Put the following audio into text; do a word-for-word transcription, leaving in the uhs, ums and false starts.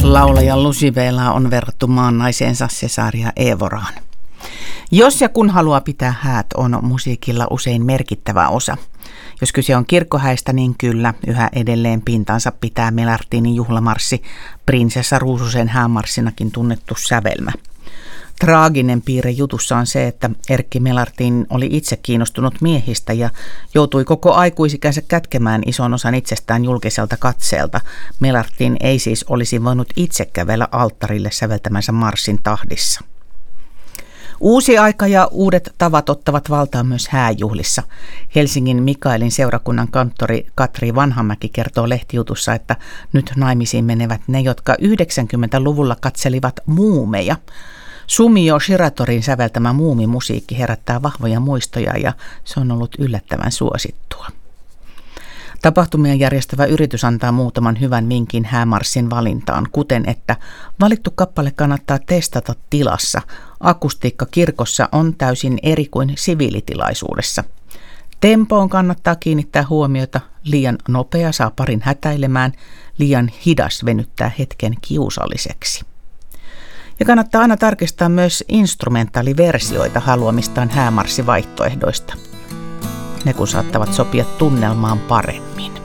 Laulaja Lucibela on verrattu maan naiseensa Cesaria Evoraan. Jos ja kun haluaa pitää häät, on musiikilla usein merkittävä osa. Jos kyse on kirkkohäistä, niin kyllä, yhä edelleen pintansa pitää Melartinin juhlamarssi, prinsessa Ruususen häämarssinakin tunnettu sävelmä. Traaginen piirre jutussa on se, että Erkki Melartin oli itse kiinnostunut miehistä ja joutui koko aikuisikänsä kätkemään ison osan itsestään julkiselta katseelta. Melartin ei siis olisi voinut itse kävellä alttarille säveltämänsä marssin tahdissa. Uusi aika ja uudet tavat ottavat valtaa myös hääjuhlissa. Helsingin Mikaelin seurakunnan kanttori Katri Vanhamäki kertoo lehtijutussa, että nyt naimisiin menevät ne, jotka yhdeksänkymmentäluvulla katselivat muumeja. Sumio Shiratorin säveltämä muumimusiikki herättää vahvoja muistoja ja se on ollut yllättävän suosittua. Tapahtumia järjestävä yritys antaa muutaman hyvän vinkin häämarssin valintaan, kuten että valittu kappale kannattaa testata tilassa. Akustiikka kirkossa on täysin eri kuin siviilitilaisuudessa. Tempoon kannattaa kiinnittää huomiota, liian nopea saa parin hätäilemään, liian hidas venyttää hetken kiusalliseksi. Ja kannattaa aina tarkistaa myös instrumentaaliversioita haluamistaan häämarssivaihtoehdoista. Ne kun saattavat sopia tunnelmaan paremmin.